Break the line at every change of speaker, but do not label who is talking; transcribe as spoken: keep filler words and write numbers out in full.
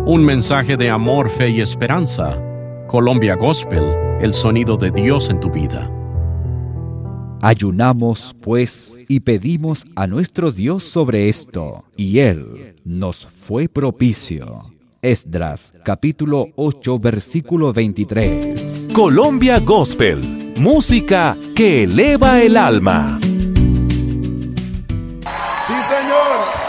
Un mensaje de amor, fe y esperanza. Colombia Gospel, el sonido de Dios en tu vida.
Ayunamos, pues, y pedimos a nuestro Dios sobre esto, y Él nos fue propicio. Esdras, capítulo ocho, versículo veintitrés.
Colombia Gospel, música que eleva el alma.
Sí, señor.